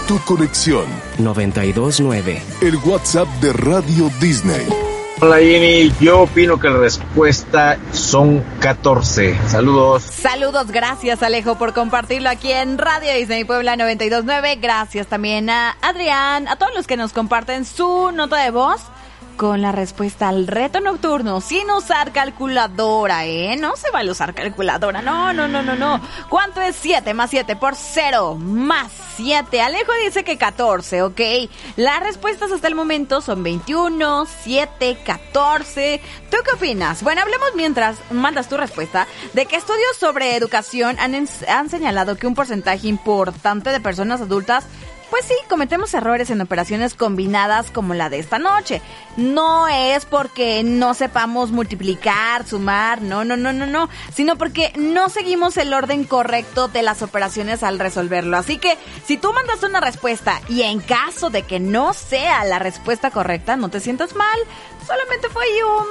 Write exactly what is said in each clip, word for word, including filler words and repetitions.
tu conexión. noventa y dos nueve. El WhatsApp de Radio Disney. Hola Jenny, yo opino que la respuesta son catorce. Saludos. Saludos, gracias Alejo por compartirlo aquí en Radio Disney Puebla noventa y dos nueve. Gracias también a Adrián, a todos los que nos comparten su nota de voz con la respuesta al reto nocturno, sin usar calculadora, ¿eh? No se vale usar calculadora, no, no, no, no, no. ¿Cuánto es siete más siete por cero más siete? Alejo dice que catorce, ¿ok? Las respuestas hasta el momento son veintiuno, siete, catorce. ¿Tú qué opinas? Bueno, hablemos mientras mandas tu respuesta de que estudios sobre educación han, en, han señalado que un porcentaje importante de personas adultas pues sí, cometemos errores en operaciones combinadas como la de esta noche. No es porque no sepamos multiplicar, sumar, no, no, no, no, no, sino porque no seguimos el orden correcto de las operaciones al resolverlo. Así que si tú mandas una respuesta y en caso de que no sea la respuesta correcta, no te sientas mal, solamente fue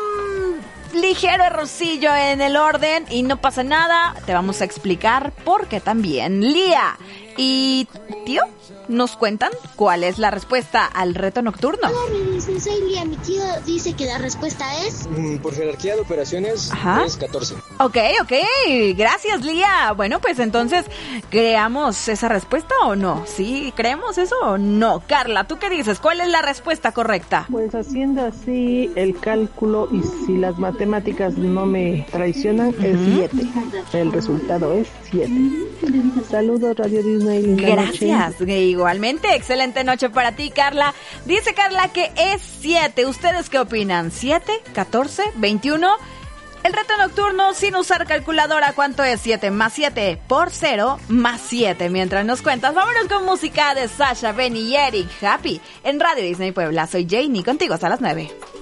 un ligero errorcillo en el orden y no pasa nada, te vamos a explicar por qué también. Lía y tío nos cuentan cuál es la respuesta al reto nocturno. Hola, soy Lía. Mi tío dice que la respuesta es... Mm, por jerarquía de operaciones, Ajá. es catorce. Ok, ok, gracias Lía. Bueno, pues entonces, ¿creamos esa respuesta o no? ¿Sí? ¿Creemos eso o no? Carla, ¿tú qué dices? ¿Cuál es la respuesta correcta? Pues haciendo así el cálculo y si las matemáticas no me traicionan, uh-huh. es siete. El resultado es siete. Saludos Radio Disney. Linda Gracias. Noche. Igualmente, excelente noche para ti, Carla. Dice Carla que es siete. ¿Ustedes qué opinan? ¿siete? ¿catorce? ¿veintiuno? El reto nocturno sin usar calculadora. ¿Cuánto es siete más siete por cero más siete? Mientras nos cuentas, vámonos con música de Sasha, Benny y Eric. Happy en Radio Disney Puebla. Soy Janie, contigo hasta las nueve.